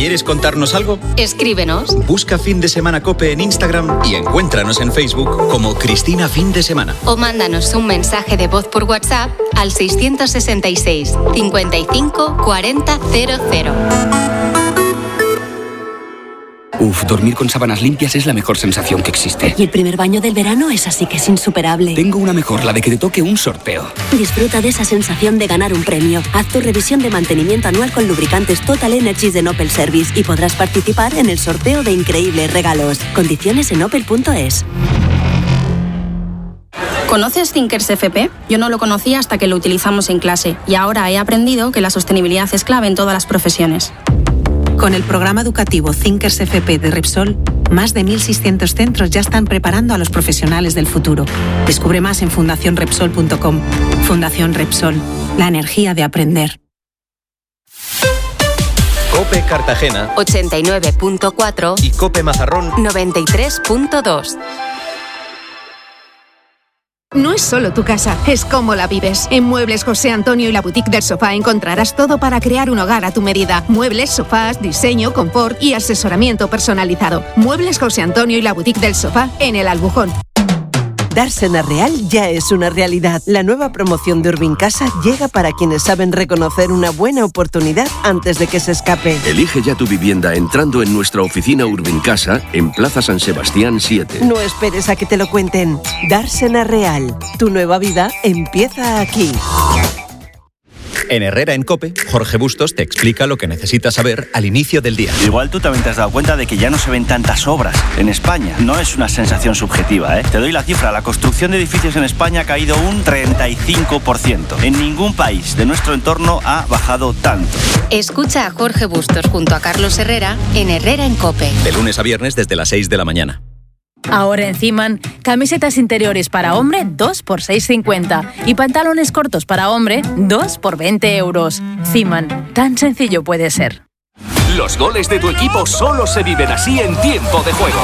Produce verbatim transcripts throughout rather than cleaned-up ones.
¿Quieres contarnos algo? Escríbenos. Busca Fin de Semana COPE en Instagram y encuéntranos en Facebook como Cristina Fin de Semana. O mándanos un mensaje de voz por WhatsApp al seiscientos sesenta y seis, cincuenta y cinco, cuarenta, cero cero. Uf, dormir con sábanas limpias es la mejor sensación que existe. Y el primer baño del verano es así que es insuperable. Tengo una mejor, la de que te toque un sorteo. Disfruta de esa sensación de ganar un premio. Haz tu revisión de mantenimiento anual con lubricantes Total Energies de Opel Service y podrás participar en el sorteo de increíbles regalos. Condiciones en opel punto es. ¿Conoces Thinkers F P? Yo no lo conocía hasta que lo utilizamos en clase y ahora he aprendido que la sostenibilidad es clave en todas las profesiones. Con el programa educativo Thinkers F P de Repsol, más de mil seiscientos centros ya están preparando a los profesionales del futuro. Descubre más en fundación repsol punto com. Fundación Repsol, la energía de aprender. COPE Cartagena ochenta y nueve punto cuatro y COPE Mazarrón noventa y tres punto dos. No es solo tu casa, es cómo la vives. En Muebles José Antonio y la Boutique del Sofá encontrarás todo para crear un hogar a tu medida. Muebles, sofás, diseño, confort y asesoramiento personalizado. Muebles José Antonio y la Boutique del Sofá en El Albujón. Dársena Real ya es una realidad. La nueva promoción de Urbincasa llega para quienes saben reconocer una buena oportunidad antes de que se escape. Elige ya tu vivienda entrando en nuestra oficina Urbincasa en Plaza San Sebastián siete. No esperes a que te lo cuenten. Dársena Real. Tu nueva vida empieza aquí. En Herrera en COPE, Jorge Bustos te explica lo que necesitas saber al inicio del día. Igual tú también te has dado cuenta de que ya no se ven tantas obras en España. No es una sensación subjetiva, ¿eh? Te doy la cifra. La construcción de edificios en España ha caído un treinta y cinco por ciento. En ningún país de nuestro entorno ha bajado tanto. Escucha a Jorge Bustos junto a Carlos Herrera en Herrera en COPE. De lunes a viernes desde las seis de la mañana. Ahora en Ziman, camisetas interiores para hombre dos por seis cincuenta y pantalones cortos para hombre dos por veinte euros. Ziman, tan sencillo puede ser. Los goles de tu equipo solo se viven así en tiempo de juego.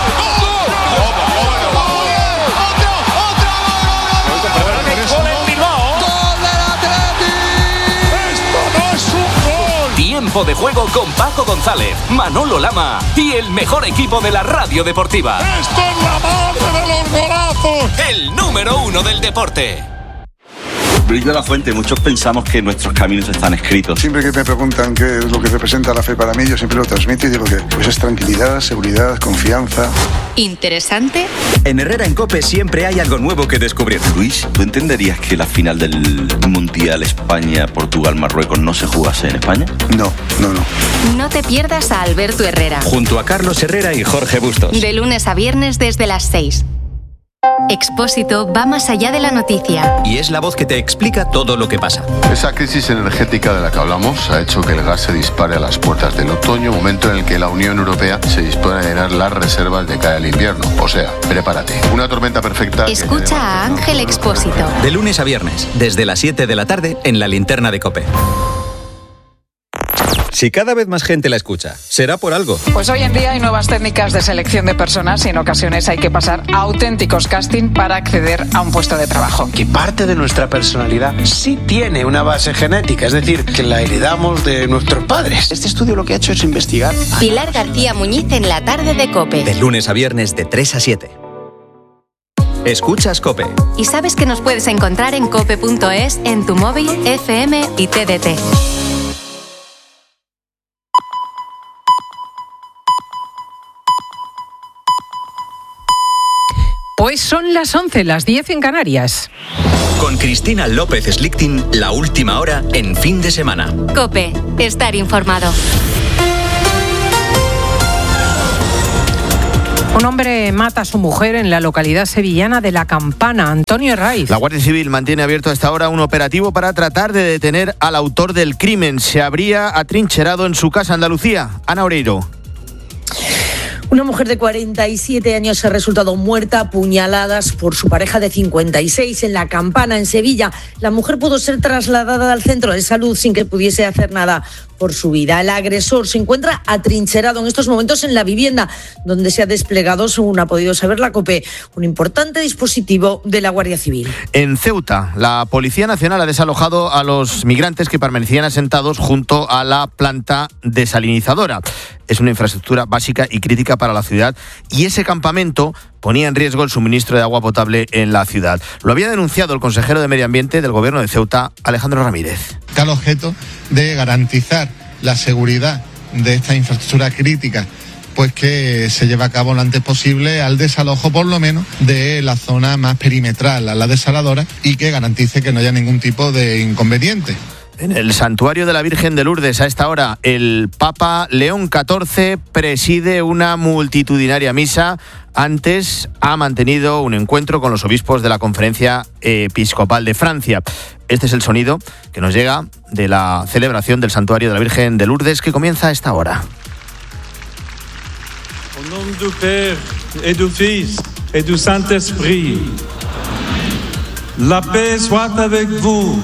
Tiempo de juego con Paco González, Manolo Lama y el mejor equipo de la radio deportiva. ¡Esto es la madre de los golazos! El número uno del deporte. Luis de la Fuente, muchos pensamos que nuestros caminos están escritos. Siempre que me preguntan qué es lo que representa la fe para mí, yo siempre lo transmito y digo que pues es tranquilidad, seguridad, confianza. ¿Interesante? En Herrera en COPE siempre hay algo nuevo que descubrir. Luis, ¿tú entenderías que la final del Mundial España-Portugal-Marruecos no se jugase en España? No, no, no. No te pierdas a Alberto Herrera. Junto a Carlos Herrera y Jorge Bustos. De lunes a viernes desde las seis. Expósito va más allá de la noticia. Y es la voz que te explica todo lo que pasa. Esa crisis energética de la que hablamos ha hecho que el gas se dispare a las puertas del otoño, momento en el que la Unión Europea se dispone a llenar las reservas de cara al invierno. O sea, prepárate. Una tormenta perfecta. Escucha a Ángel Expósito. De lunes a viernes, desde las siete de la tarde, en la linterna de COPE. Si cada vez más gente la escucha, será por algo. Pues hoy en día hay nuevas técnicas de selección de personas y en ocasiones hay que pasar a auténticos casting para acceder a un puesto de trabajo. Que parte de nuestra personalidad sí tiene una base genética, es decir, que la heredamos de nuestros padres. Este estudio lo que ha hecho es investigar. Pilar García Muñiz en la tarde de COPE. De lunes a viernes de tres a siete. Escuchas COPE. Y sabes que nos puedes encontrar en cope punto es, en tu móvil, F M y T D T. Pues son las once, las diez en Canarias. Con Cristina López Slichting, la última hora en Fin de Semana. COPE, estar informado. Un hombre mata a su mujer en la localidad sevillana de La Campana. Antonio Herraiz. La Guardia Civil mantiene abierto hasta ahora un operativo para tratar de detener al autor del crimen. Se habría atrincherado en su casa Andalucía. Ana Oreiro. Una mujer de cuarenta y siete años ha resultado muerta a puñaladas por su pareja de cincuenta y seis en La Campana, en Sevilla. La mujer pudo ser trasladada al centro de salud sin que pudiese hacer nada por su vida. El agresor se encuentra atrincherado en estos momentos en la vivienda, donde se ha desplegado, según ha podido saber la COPE, un importante dispositivo de la Guardia Civil. En Ceuta, la Policía Nacional ha desalojado a los migrantes que permanecían asentados junto a la planta desalinizadora. Es una infraestructura básica y crítica para la ciudad y ese campamento ponía en riesgo el suministro de agua potable en la ciudad. Lo había denunciado el consejero de Medio Ambiente del Gobierno de Ceuta, Alejandro Ramírez. Está el objeto de garantizar la seguridad de esta infraestructura crítica, pues que se lleve a cabo lo antes posible al desalojo, por lo menos, de la zona más perimetral, a la desaladora, y que garantice que no haya ningún tipo de inconveniente. En el santuario de la Virgen de Lourdes, a esta hora, el Papa León catorce preside una multitudinaria misa. Antes ha mantenido un encuentro con los obispos de la Conferencia Episcopal de Francia. Este es el sonido que nos llega de la celebración del santuario de la Virgen de Lourdes, que comienza a esta hora. Au nom du Père et du Fils et du Saint-Esprit, la paix soit avec vous.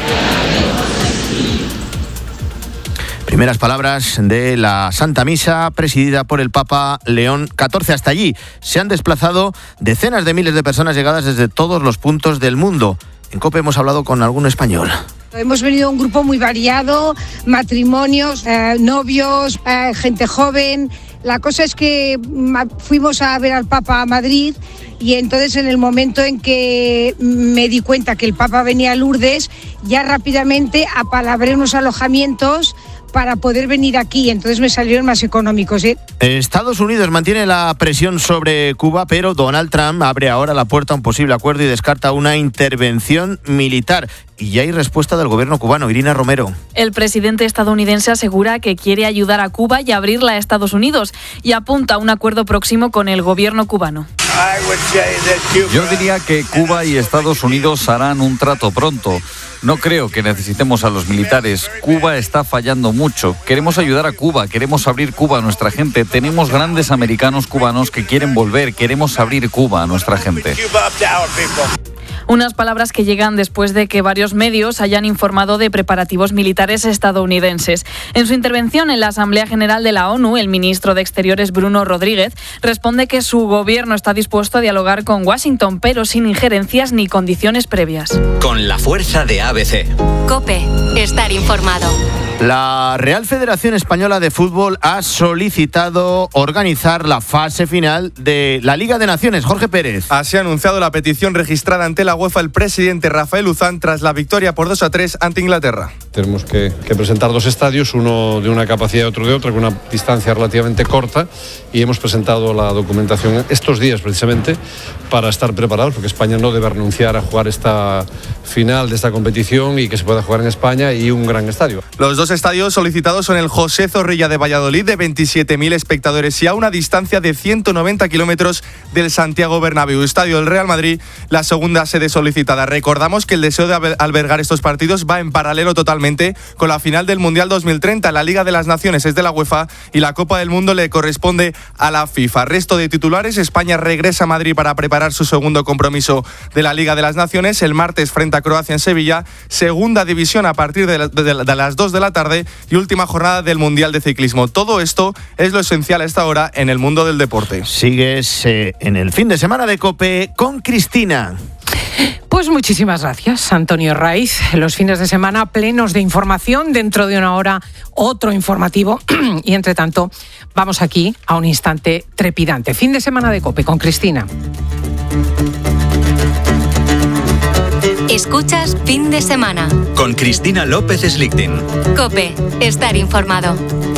Primeras palabras de la Santa Misa presidida por el Papa León catorce. Hasta allí se han desplazado decenas de miles de personas llegadas desde todos los puntos del mundo. En COPE hemos hablado con algún español. Hemos venido un grupo muy variado, matrimonios, eh, novios, eh, gente joven. La cosa es que fuimos a ver al Papa a Madrid y entonces en el momento en que me di cuenta que el Papa venía a Lourdes, ya rápidamente apalabré unos alojamientos para poder venir aquí, entonces me salieron más económicos, ¿eh? Estados Unidos mantiene la presión sobre Cuba, pero Donald Trump abre ahora la puerta a un posible acuerdo y descarta una intervención militar. Y ya hay respuesta del gobierno cubano. Irina Romero. El presidente estadounidense asegura que quiere ayudar a Cuba y abrirla a Estados Unidos y apunta a un acuerdo próximo con el gobierno cubano. Yo diría que Cuba y Estados Unidos harán un trato pronto. No creo que necesitemos a los militares. Cuba está fallando mucho. Queremos ayudar a Cuba, queremos abrir Cuba a nuestra gente. Tenemos grandes americanos cubanos que quieren volver. Queremos abrir Cuba a nuestra gente. Unas palabras que llegan después de que varios medios hayan informado de preparativos militares estadounidenses. En su intervención en la Asamblea General de la ONU, el ministro de Exteriores Bruno Rodríguez responde que su gobierno está dispuesto a dialogar con Washington, pero sin injerencias ni condiciones previas. Con la fuerza de A B C. COPE. Estar informado. La Real Federación Española de Fútbol ha solicitado organizar la fase final de la Liga de Naciones. Jorge Pérez. Así ha anunciado la petición registrada ante la UEFA el presidente Rafael Luzán tras la victoria por dos a tres ante Inglaterra. Tenemos que, que presentar dos estadios, uno de una capacidad y otro de otra, con una distancia relativamente corta, y hemos presentado la documentación estos días precisamente para estar preparados, porque España no debe renunciar a jugar esta final de esta competición y que se pueda jugar en España y un gran estadio. Los dos estadios solicitados son el José Zorrilla de Valladolid, de veintisiete mil espectadores y a una distancia de ciento noventa kilómetros del Santiago Bernabéu. Estadio del Real Madrid, la segunda sede solicitada. Recordamos que el deseo de albergar estos partidos va en paralelo totalmente con la final del Mundial dos mil treinta. La Liga de las Naciones es de la UEFA y la Copa del Mundo le corresponde a la FIFA. Resto de titulares: España regresa a Madrid para preparar su segundo compromiso de la Liga de las Naciones el martes frente a Croacia en Sevilla. Segunda división a partir de, la, de, de las dos de la tarde y última jornada del Mundial de Ciclismo. Todo esto es lo esencial a esta hora en el mundo del deporte. Sigues eh, en el fin de semana de COPE con Cristina. Pues muchísimas gracias, Antonio Raiz. Los fines de semana plenos de información, dentro de una hora otro informativo y entre tanto vamos aquí a un instante trepidante. Fin de semana de COPE con Cristina. Escuchas Fin de Semana con Cristina López Slichting. COPE. Estar informado.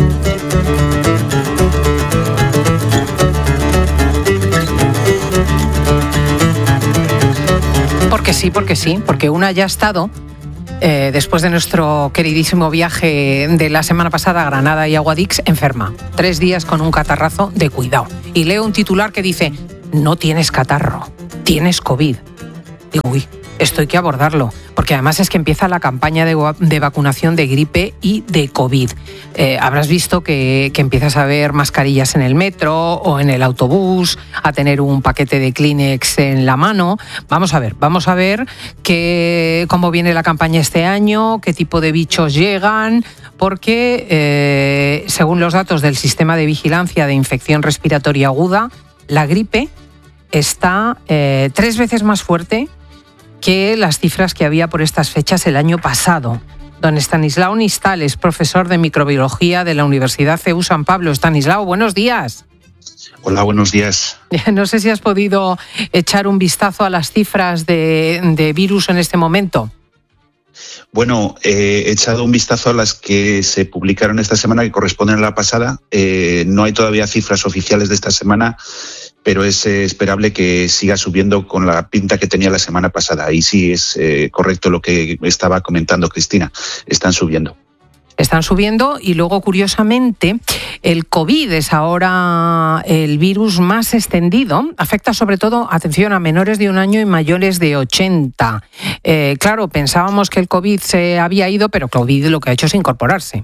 Porque sí, porque sí, porque una ya ha estado, eh, después de nuestro queridísimo viaje de la semana pasada a Granada y Aguadix, enferma. Tres días con un catarrazo de cuidado. Y leo un titular que dice: no tienes catarro, tienes COVID. Digo, uy, esto hay que abordarlo, porque además es que empieza la campaña de, de vacunación de gripe y de COVID. eh, habrás visto que, que empiezas a ver mascarillas en el metro o en el autobús, a tener un paquete de Kleenex en la mano. Vamos a ver, vamos a ver qué, cómo viene la campaña este año, qué tipo de bichos llegan, porque eh, según los datos del Sistema de Vigilancia de Infección Respiratoria Aguda, la gripe está eh, tres veces más fuerte que las cifras que había por estas fechas el año pasado. Don Estanislao Nistales, profesor de microbiología de la Universidad C E U San Pablo. Estanislao, buenos días. Hola, buenos días. No sé si has podido echar un vistazo a las cifras de, de virus en este momento. Bueno, eh, he echado un vistazo a las que se publicaron esta semana, que corresponden a la pasada. Eh, no hay todavía cifras oficiales de esta semana, pero es eh, esperable que siga subiendo con la pinta que tenía la semana pasada. Y sí, es eh, correcto lo que estaba comentando Cristina, están subiendo. Están subiendo y luego, curiosamente, el COVID es ahora el virus más extendido. Afecta sobre todo, atención, a menores de un año y mayores de ochenta. Eh, claro, pensábamos que el COVID se había ido, pero COVID lo que ha hecho es incorporarse.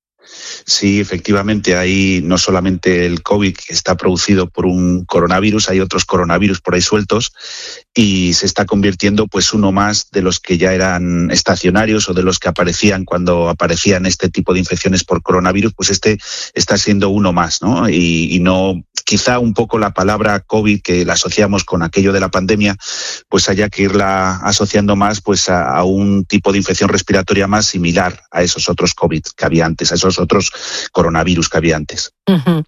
Sí, efectivamente, hay no solamente el COVID que está producido por un coronavirus, hay otros coronavirus por ahí sueltos y se está convirtiendo pues uno más de los que ya eran estacionarios o de los que aparecían cuando aparecían este tipo de infecciones por coronavirus, pues este está siendo uno más, ¿no? Y, y no, quizá un poco la palabra COVID que la asociamos con aquello de la pandemia, pues haya que irla asociando más pues a, a un tipo de infección respiratoria más similar a esos otros COVID que había antes, a esos otros coronavirus que había antes. Uh-huh.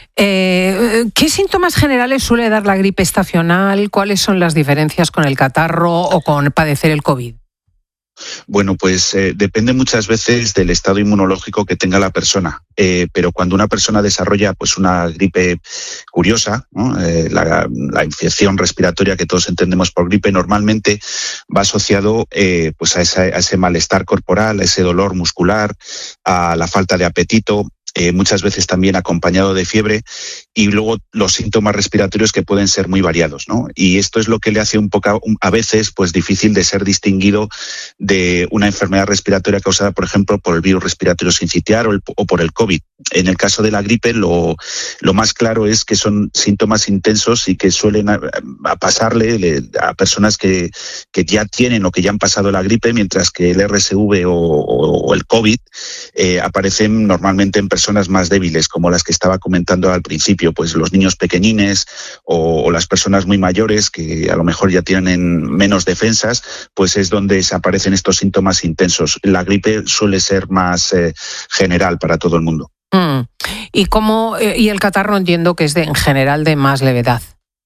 Eh, ¿Qué síntomas generales suele dar la gripe estacional? ¿Cuáles son las diferencias con el catarro o con padecer el COVID? Bueno, pues eh, depende muchas veces del estado inmunológico que tenga la persona, eh, pero cuando una persona desarrolla pues una gripe curiosa, ¿no? eh, la, la infección respiratoria que todos entendemos por gripe normalmente va asociado eh, pues a, esa, a ese malestar corporal, a ese dolor muscular, a la falta de apetito. Eh, muchas veces también acompañado de fiebre y luego los síntomas respiratorios que pueden ser muy variados, ¿no? Y esto es lo que le hace un poco a veces pues difícil de ser distinguido de una enfermedad respiratoria causada, por ejemplo, por el virus respiratorio sincitial o, el, o por el COVID. En el caso de la gripe, lo, lo más claro es que son síntomas intensos y que suelen a, a pasarle a personas que, que ya tienen o que ya han pasado la gripe, mientras que el R S V o, o, o el COVID eh, aparecen normalmente en personas personas más débiles, como las que estaba comentando al principio, pues los niños pequeñines o, o las personas muy mayores que a lo mejor ya tienen menos defensas, pues es donde se aparecen estos síntomas intensos. La gripe suele ser más eh, general para todo el mundo. Mm. ¿Y cómo, eh, y el catarro entiendo que es de, en general de más levedad?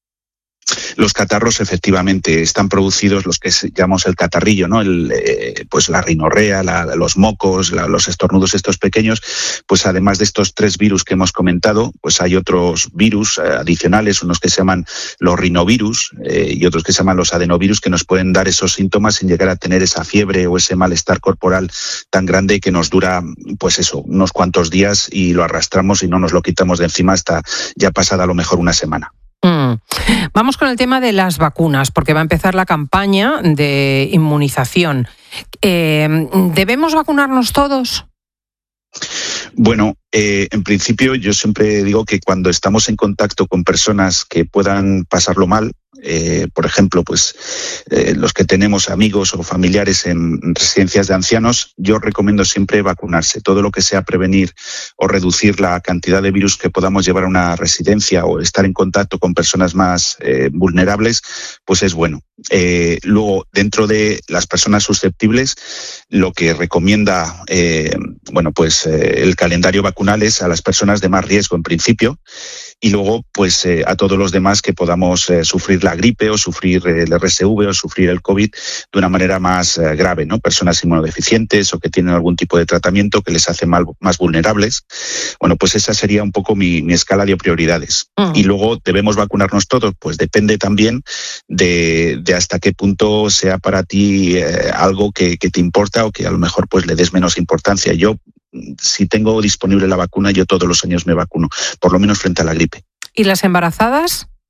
Los catarros efectivamente están producidos, los que llamamos el catarrillo, ¿no? El, eh, pues la rinorrea, la, los mocos, la, los estornudos estos pequeños, pues además de estos tres virus que hemos comentado, pues hay otros virus eh, adicionales, unos que se llaman los rinovirus eh, y otros que se llaman los adenovirus, que nos pueden dar esos síntomas sin llegar a tener esa fiebre o ese malestar corporal tan grande que nos dura, pues eso, unos cuantos días y lo arrastramos y no nos lo quitamos de encima hasta ya pasada a lo mejor una semana. Mm. Vamos con el tema de las vacunas, porque va a empezar la campaña de inmunización. Eh, ¿Debemos vacunarnos todos? Bueno, eh, en principio yo siempre digo que cuando estamos en contacto con personas que puedan pasarlo mal, eh, por ejemplo, pues eh, los que tenemos amigos o familiares en residencias de ancianos, yo recomiendo siempre vacunarse. Todo lo que sea prevenir o reducir la cantidad de virus que podamos llevar a una residencia o estar en contacto con personas más eh, vulnerables, pues es bueno. Eh, luego, dentro de las personas susceptibles, lo que recomienda eh, bueno, pues eh, el calendario vacunal es a las personas de más riesgo en principio, y luego pues eh, a todos los demás que podamos eh, sufrir la gripe o sufrir el R S V o sufrir el COVID de una manera más eh, grave, ¿no? Personas inmunodeficientes o que tienen algún tipo de tratamiento que les hace mal, más vulnerables. Bueno, pues esa sería un poco mi, mi escala de prioridades. Uh-huh. Y luego, ¿debemos vacunarnos todos? Pues depende también de, de hasta qué punto sea para ti eh, algo que, que te importa o que a lo mejor pues le des menos importancia. Yo, si tengo disponible la vacuna, yo todos los años me vacuno, por lo menos frente a la gripe. ¿Y las embarazadas?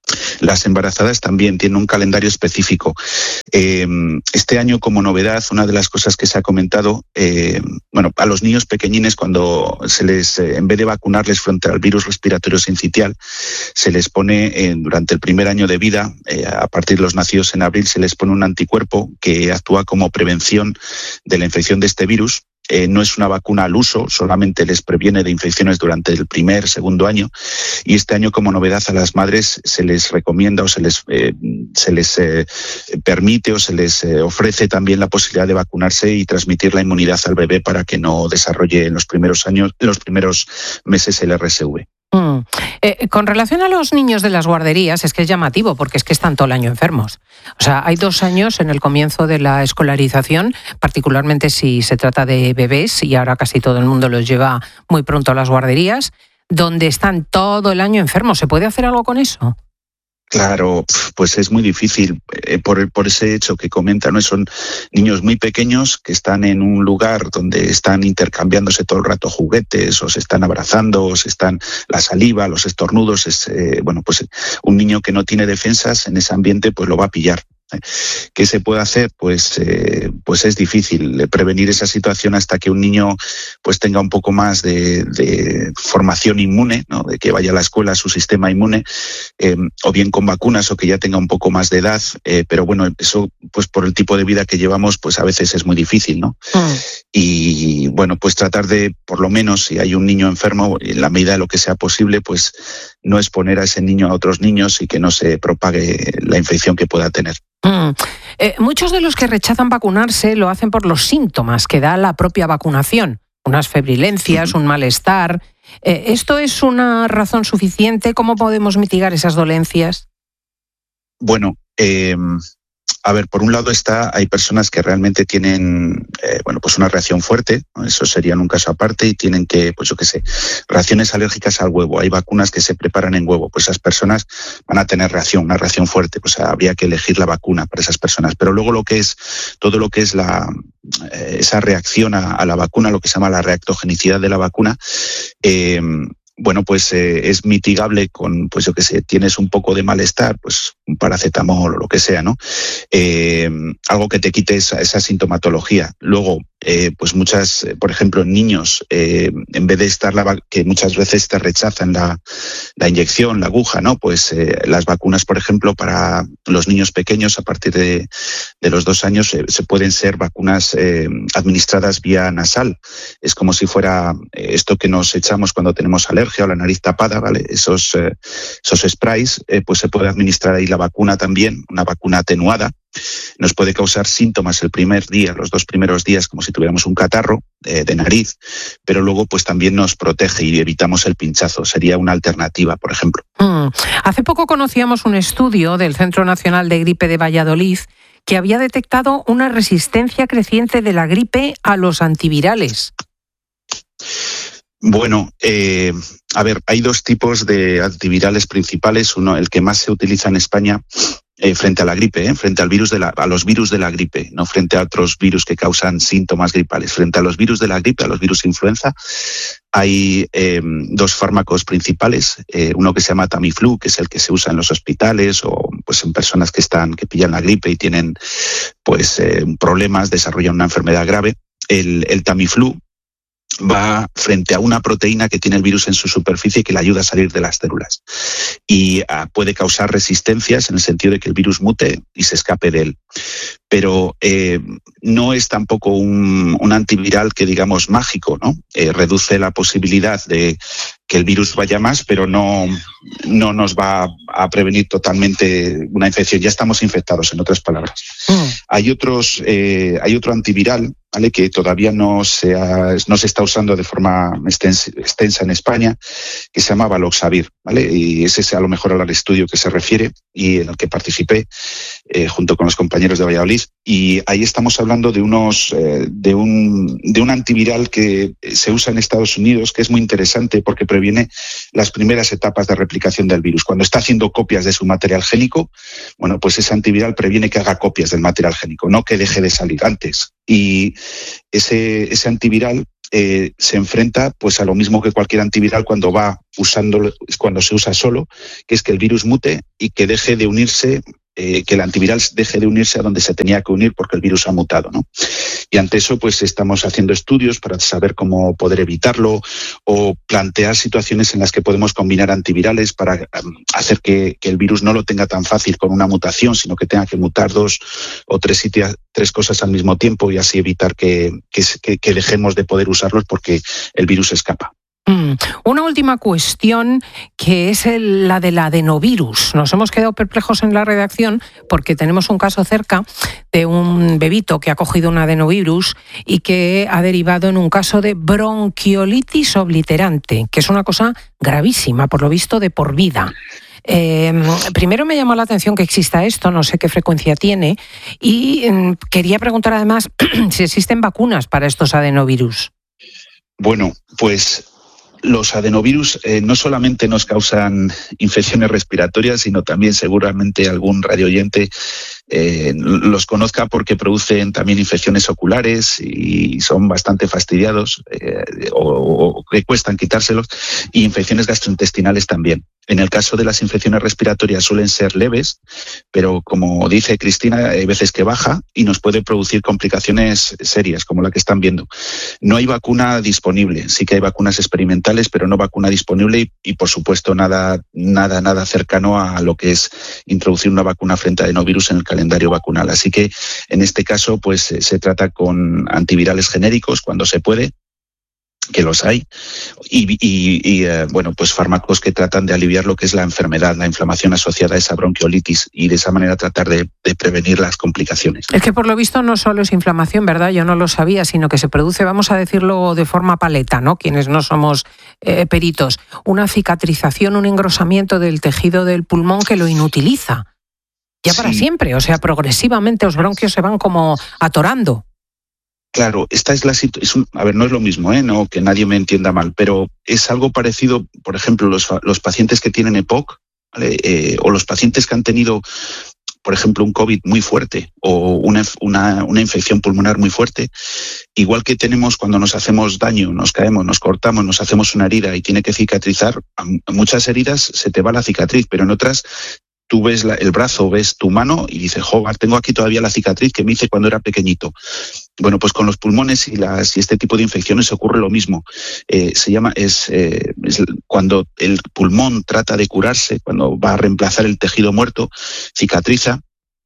Las embarazadas también tienen un calendario específico. Eh, este año, como novedad, una de las cosas que se ha comentado, eh, bueno, a los niños pequeñines, cuando se les, eh, en vez de vacunarles frente al virus respiratorio sincitial, se les pone eh, durante el primer año de vida, eh, a partir de los nacidos en abril, se les pone un anticuerpo que actúa como prevención de la infección de este virus. Eh, no es una vacuna al uso, solamente les previene de infecciones durante el primer, segundo año, y este año, como novedad, a las madres se les recomienda o se les, eh, se les eh, permite o se les eh, ofrece también la posibilidad de vacunarse y transmitir la inmunidad al bebé para que no desarrolle en los primeros años, en los primeros meses el R S V. Mm. Eh, con relación a los niños de las guarderías, es que es llamativo porque es que están todo el año enfermos. O sea, hay dos años en el comienzo de la escolarización, particularmente si se trata de bebés, y ahora casi todo el mundo los lleva muy pronto a las guarderías, donde están todo el año enfermos. ¿Se puede hacer algo con eso? Claro, pues es muy difícil eh, por, por ese hecho que comenta, ¿no? Son niños muy pequeños que están en un lugar donde están intercambiándose todo el rato juguetes, o se están abrazando, o se están la saliva, los estornudos. Es, eh, bueno, pues un niño que no tiene defensas en ese ambiente, pues lo va a pillar. ¿Qué se puede hacer? Pues, eh, pues es difícil prevenir esa situación hasta que un niño pues tenga un poco más de, de formación inmune, ¿no? De que vaya a la escuela su sistema inmune, eh, o bien con vacunas, o que ya tenga un poco más de edad, eh, pero bueno, eso pues por el tipo de vida que llevamos, pues a veces es muy difícil, ¿no? Mm. Y bueno, pues tratar de, por lo menos, si hay un niño enfermo, en la medida de lo que sea posible, pues no exponer a ese niño a otros niños y que no se propague la infección que pueda tener. Mm. Eh, muchos de los que rechazan vacunarse lo hacen por los síntomas que da la propia vacunación, unas febrilencias, un malestar. Eh, ¿Esto es una razón suficiente? ¿Cómo podemos mitigar esas dolencias? Bueno, eh, a ver, por un lado está, hay personas que realmente tienen, eh, bueno, pues una reacción fuerte, ¿no? Eso sería en un caso aparte, y tienen que, pues yo qué sé, reacciones alérgicas al huevo. Hay vacunas que se preparan en huevo, pues esas personas van a tener reacción, una reacción fuerte, pues habría que elegir la vacuna para esas personas. Pero luego lo que es, todo lo que es la, eh, esa reacción a, a la vacuna, lo que se llama la reactogenicidad de la vacuna, eh, bueno, pues eh, es mitigable con, pues yo qué sé, tienes un poco de malestar, pues un paracetamol o lo que sea, ¿no? Eh, algo que te quite esa, esa sintomatología. Luego, eh, pues muchas, por ejemplo, en niños, eh, en vez de estar la que muchas veces te rechazan la, la inyección, la aguja, ¿no? Pues eh, las vacunas, por ejemplo, para los niños pequeños a partir de, de los dos años eh, se pueden ser vacunas eh, administradas vía nasal. Es como si fuera esto que nos echamos cuando tenemos alergia o la nariz tapada, ¿vale? Esos, eh, esos sprays, eh, pues se puede administrar ahí la vacuna también, una vacuna atenuada. Nos puede causar síntomas el primer día, los dos primeros días, como si tuviéramos un catarro eh, de nariz, pero luego pues también nos protege y evitamos el pinchazo. Sería una alternativa, por ejemplo. Mm. Hace poco conocíamos un estudio del Centro Nacional de Gripe de Valladolid que había detectado una resistencia creciente de la gripe a los antivirales. Bueno, eh, a ver, hay dos tipos de antivirales principales. Uno, el que más se utiliza en España eh, frente a la gripe, eh, frente al virus de la, a los virus de la gripe, no frente a otros virus que causan síntomas gripales. Frente a los virus de la gripe, a los virus influenza, hay eh, dos fármacos principales. Eh, uno que se llama Tamiflu, que es el que se usa en los hospitales o pues en personas que están que pillan la gripe y tienen pues eh, problemas, desarrollan una enfermedad grave. El, el Tamiflu va frente a una proteína que tiene el virus en su superficie que le ayuda a salir de las células y uh, puede causar resistencias en el sentido de que el virus mute y se escape de él. Pero eh, no es tampoco un, un antiviral que digamos mágico, ¿no? Eh, reduce la posibilidad de que el virus vaya más, pero no, no nos va a prevenir totalmente una infección. Ya estamos infectados, en otras palabras. Mm. Hay otros, eh, hay otro antiviral, ¿vale? Que todavía no se, ha, no se está usando de forma extensa en España, que se llama Baloxavir, ¿vale? Y ese es a lo mejor al estudio que se refiere y en el que participé eh, junto con los compañeros de Valladolid. Y ahí estamos hablando de unos eh, de un de un antiviral que se usa en Estados Unidos, que es muy interesante porque previene las primeras etapas de replicación del virus. Cuando está haciendo copias de su material génico, bueno, pues ese antiviral previene que haga copias del material génico, no que deje de salir antes. Y ese, ese antiviral eh, se enfrenta pues a lo mismo que cualquier antiviral cuando va usando, cuando se usa solo, que es que el virus mute y que deje de unirse, eh, que el antiviral deje de unirse a donde se tenía que unir porque el virus ha mutado, ¿no? Y ante eso pues estamos haciendo estudios para saber cómo poder evitarlo o plantear situaciones en las que podemos combinar antivirales para um, hacer que, que el virus no lo tenga tan fácil con una mutación, sino que tenga que mutar dos o tres, sitios, tres cosas al mismo tiempo y así evitar que, que, que dejemos de poder usarlos porque el virus escapa. Una última cuestión que es el, la del adenovirus. Nos hemos quedado perplejos en la redacción porque tenemos un caso cerca de un bebito que ha cogido un adenovirus y que ha derivado en un caso de bronquiolitis obliterante, que es una cosa gravísima, por lo visto de por vida. Eh, primero me llamó la atención que exista esto, no sé qué frecuencia tiene, y eh, quería preguntar además si existen vacunas para estos adenovirus. Bueno, pues los adenovirus eh, no solamente nos causan infecciones respiratorias, sino también seguramente algún radioyente eh, los conozca porque producen también infecciones oculares y son bastante fastidiados eh, o, o que cuestan quitárselos, y infecciones gastrointestinales también. En el caso de las infecciones respiratorias suelen ser leves, pero como dice Cristina, hay veces que baja y nos puede producir complicaciones serias, como la que están viendo. No hay vacuna disponible, sí que hay vacunas experimentales, pero no vacuna disponible y, y por supuesto, nada, nada, nada cercano a lo que es introducir una vacuna frente a adenovirus en el calendario vacunal. Así que, en este caso, pues se trata con antivirales genéricos cuando se puede, que los hay, y, y, y eh, bueno, pues fármacos que tratan de aliviar lo que es la enfermedad, la inflamación asociada a esa bronquiolitis, y de esa manera tratar de, de prevenir las complicaciones. Es que por lo visto no solo es inflamación, ¿verdad? Yo no lo sabía, sino que se produce, vamos a decirlo de forma paleta, ¿no? Quienes no somos eh, peritos, una cicatrización, un engrosamiento del tejido del pulmón que lo inutiliza ya para sí. siempre, o sea, progresivamente los bronquios se van como atorando. Claro, esta es la situación. A ver, no es lo mismo, ¿eh? No, que nadie me entienda mal, pero es algo parecido, por ejemplo, los, los pacientes que tienen E P O C, ¿vale? eh, o los pacientes que han tenido, por ejemplo, un COVID muy fuerte o una, una, una infección pulmonar muy fuerte, igual que tenemos cuando nos hacemos daño, nos caemos, nos cortamos, nos hacemos una herida y tiene que cicatrizar. En muchas heridas se te va la cicatriz, pero en otras tú ves la, el brazo, ves tu mano y dices, joder, tengo aquí todavía la cicatriz que me hice cuando era pequeñito. Bueno, pues con los pulmones y, las, y este tipo de infecciones ocurre lo mismo. Eh, se llama, es, eh, es cuando el pulmón trata de curarse, cuando va a reemplazar el tejido muerto, cicatriza,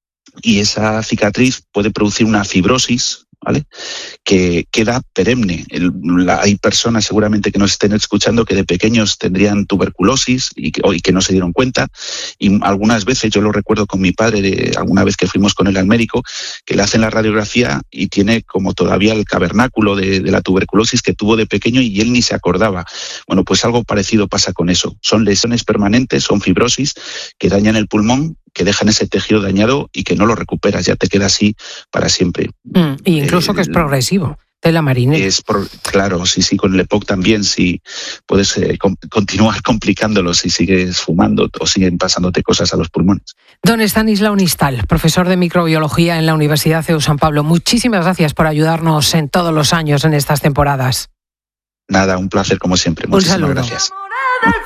y esa cicatriz puede producir una fibrosis, ¿vale? Que queda perenne. El, la, hay personas seguramente que nos estén escuchando que de pequeños tendrían tuberculosis y que, y que no se dieron cuenta, y algunas veces, yo lo recuerdo con mi padre, de, alguna vez que fuimos con él al médico, que le hacen la radiografía y tiene como todavía el cavernáculo de, de la tuberculosis que tuvo de pequeño y él ni se acordaba. Bueno, pues algo parecido pasa con eso. Son lesiones permanentes, son fibrosis que dañan el pulmón, que dejan ese tejido dañado y que no lo recuperas, ya te queda así para siempre. Mm, y incluso eh, que es progresivo, de la marinera. Es por, claro, sí, sí, con el E P O C también, si puedes eh, com- continuar complicándolo si sigues fumando o siguen pasándote cosas a los pulmones. Don Estanislao Nistal, profesor de microbiología en la Universidad C E U San Pablo, muchísimas gracias por ayudarnos en todos los años en estas temporadas. Nada, un placer como siempre. Muchísimas gracias.